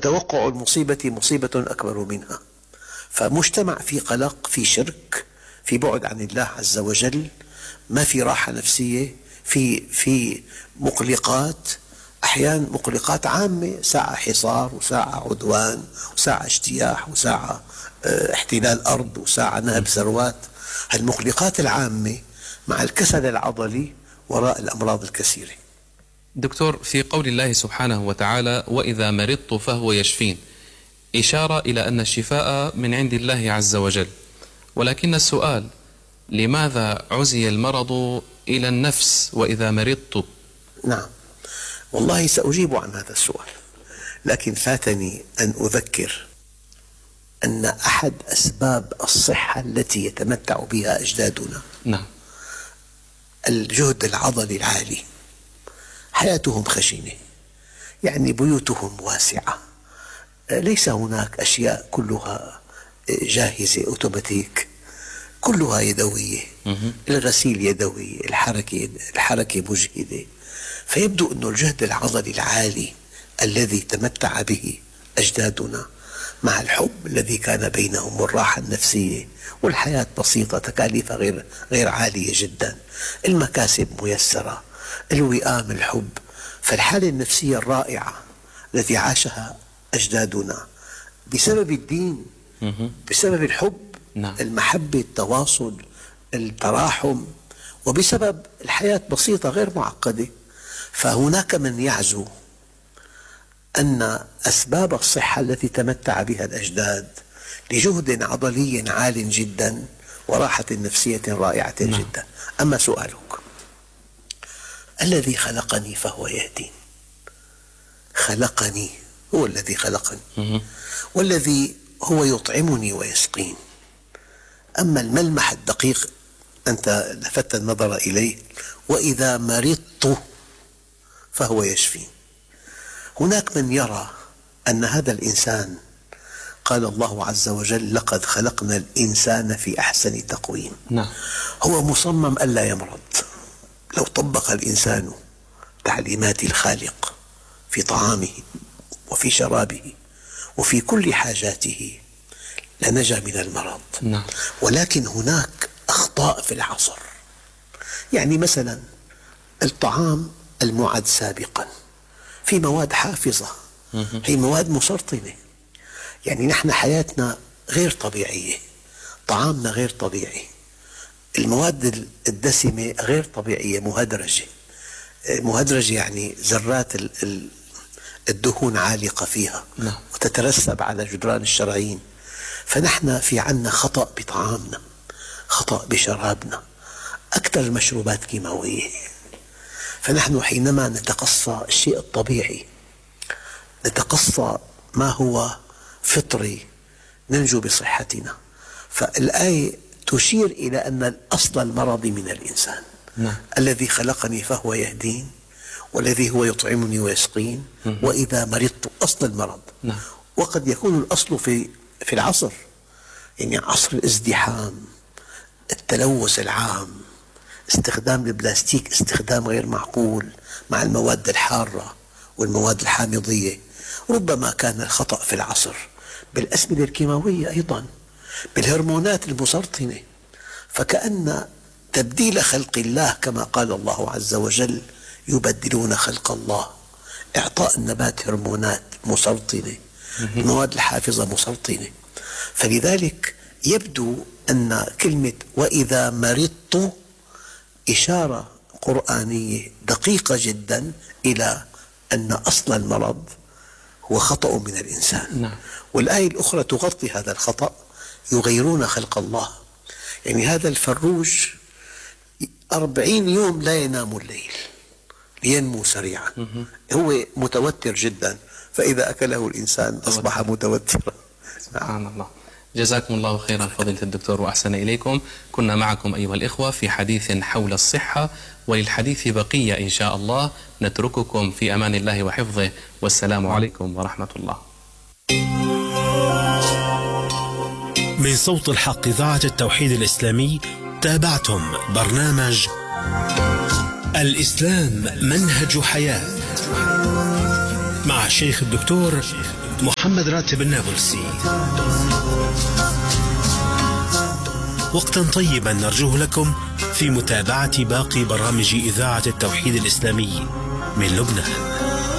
توقع المصيبة مصيبة أكبر منها. فمجتمع في قلق، في شرك، في بعد عن الله عز وجل، ما في راحة نفسية، في مقلقات، أحيانا مقلقات عامة، ساعة حصار وساعة عدوان وساعة اجتياح وساعة احتلال أرض وساعة نهب ثروات. المقلقات العامة مع الكسل العضلي وراء الأمراض الكثيرة. دكتور، في قول الله سبحانه وتعالى وإذا مرضت فهو يشفين، إشارة إلى أن الشفاء من عند الله عز وجل، ولكن السؤال: لماذا عزي المرض إلى النفس وإذا مرضت؟ نعم، والله سأجيب عن هذا السؤال، لكن فاتني أن أذكر أن أحد أسباب الصحة التي يتمتع بها أجدادنا نعم الجهد العضلي العالي. حياتهم خشنة، يعني بيوتهم واسعة، ليس هناك أشياء كلها جاهزة أوتوماتيك، كلها يدوية. الغسيل يدوي، الحركة مجهدة. فيبدو أن الجهد العضلي العالي الذي تمتع به أجدادنا مع الحب الذي كان بينهم والراحة النفسية والحياة بسيطة، تكاليفها غير عالية جدا، المكاسب ميسرة، الوئام، الحب. فالحالة النفسية الرائعة التي عاشها أجدادنا بسبب الدين، بسبب الحب، المحبة، التواصل، التراحم، وبسبب الحياة بسيطة غير معقدة. فهناك من يعزو أن أسباب الصحة التي تمتع بها الأجداد لجهد عضلي عال جدا وراحة نفسية رائعة جدا. أما سؤالك: الذي خلقني فهو يهدين. خلقني، هو الذي خلقني، والذي هو يطعمني ويسقين. أما الملمح الدقيق أنت لفت النظر إليه: وإذا مرضت فهو يشفين. هناك من يرى أن هذا الإنسان، قال الله عز وجل: لقد خلقنا الإنسان في أحسن تقويم. هو مصمم ألا يمرض. لو طبق الإنسان تعليمات الخالق في طعامه وفي شرابه وفي كل حاجاته لنجا من المرض. ولكن هناك أخطاء في العصر. يعني مثلا الطعام المعد سابقا في مواد حافظة، هي مواد مسرطنة. يعني نحن حياتنا غير طبيعية، طعامنا غير طبيعي، المواد الدسمة غير طبيعية، مهدرجة، يعني ذرات الدهون عالقة فيها وتترسب على جدران الشرايين. فنحن في عنا خطأ بطعامنا، خطأ بشرابنا، أكثر المشروبات كيماوية. فنحن حينما نتقصى الشيء الطبيعي، نتقصى ما هو فطري، ننجو بصحتنا. فالآية تشير إلى أن الأصل المرض من الإنسان. الذي خلقني فهو يهدين، والذي هو يطعمني ويسقين، وإذا مرضت، أصل المرض. وقد يكون الأصل في العصر، يعني عصر الازدحام، التلوث العام، استخدام البلاستيك استخدام غير معقول مع المواد الحارة والمواد الحامضية. ربما كان الخطأ في العصر بالأسمدة الكيماوية، أيضا بالهرمونات المسرطنة. فكأن تبديل خلق الله، كما قال الله عز وجل: يبدلون خلق الله، إعطاء النبات هرمونات مسرطنة، المواد الحافظة مسرطنة. فلذلك يبدو أن كلمة وإذا مرضت إشارة قرآنية دقيقة جدا إلى أن أصل المرض هو خطأ من الإنسان. والآية الأخرى تغطي هذا الخطأ: يغيرون خلق الله. يعني هذا الفروج 40 يوم لا ينام الليل لينمو سريعا، هو متوتر جدا، فإذا أكله الإنسان أصبح متوترا. سبحان الله. جزاكم الله خيرا فضيلة الدكتور وأحسن إليكم. كنا معكم أيها الإخوة في حديث حول الصحة، وللحديث بقية إن شاء الله. نترككم في أمان الله وحفظه، والسلام عليكم ورحمة الله. من صوت الحق إذاعة التوحيد الإسلامي تابعتم برنامج الإسلام منهج حياة مع الشيخ الدكتور محمد راتب النابلسي. وقتا طيبا نرجوه لكم في متابعة باقي برامج إذاعة التوحيد الإسلامي من لبنان.